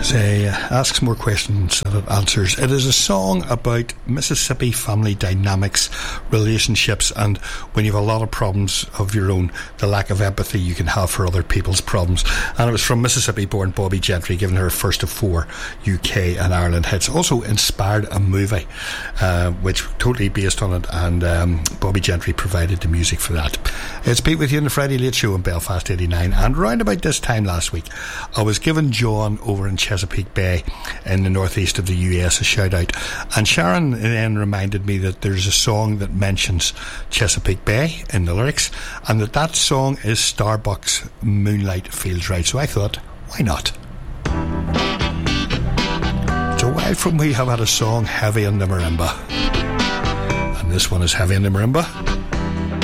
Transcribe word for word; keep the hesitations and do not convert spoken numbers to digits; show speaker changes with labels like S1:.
S1: Say, uh, asks more questions than it answers. It is a song about Mississippi family dynamics, relationships, and when you have a lot of problems of your own, the lack of empathy you can have for other people's problems. And it was from Mississippi-born Bobbie Gentry, giving her first of four U K and Ireland hits. Also inspired a movie, uh, which totally based on it, and um, Bobbie Gentry provided the music for that. It's Pete with you on the Friday Late Show in Belfast eighty-nine, and round about this time last week, I was giving John over in Chesapeake Bay in the northeast of the U S a shout out, and Sharon then reminded me that there's a song that mentions Chesapeake Bay in the lyrics, and that that song is Starbucks Moonlight Feels Right. So I thought, why not? It's a while from we have had a song heavy on the marimba, and this one is heavy on the marimba.